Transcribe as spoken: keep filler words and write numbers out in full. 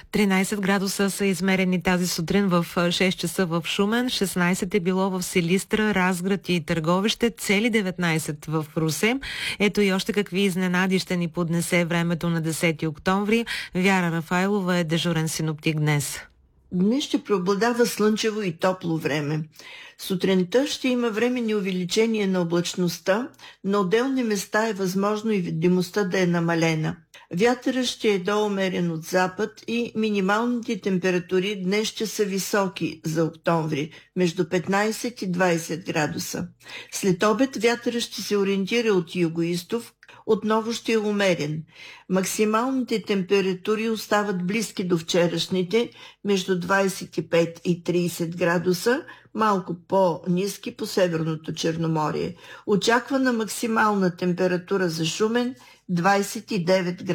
тринайсет градуса са измерени тази сутрин в шест часа в Шумен, шестнайсет е било в Силистра, Разград и Търговище, цели деветнайсет в Русе. Ето и още какви изненади ще ни поднесе времето на десети октомври. Вяра Рафайлова е дежурен синоптик днес. Днес ще преобладава слънчево и топло време. Сутринта ще има временни увеличение на облачността, на отделни места е възможно и видимостта да е намалена. Вятърът ще е доумерен от запад и минималните температури днес ще са високи за октомври, между петнайсет и двайсет градуса. След обед вятърът ще се ориентира от югоизток, отново ще е умерен. Максималните температури остават близки до вчерашните, между двайсет и пет и трийсет градуса, малко по-ниски по Северното Черноморие. Очаквана максимална температура за Шумен двайсет и девет градуса.